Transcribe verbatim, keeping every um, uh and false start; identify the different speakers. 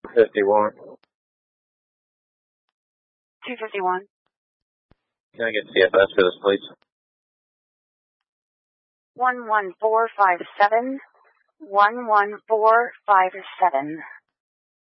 Speaker 1: fifty-one.
Speaker 2: two fifty-one.
Speaker 1: Can I get C F S for this, please?
Speaker 2: one one four five seven. one one four five seven.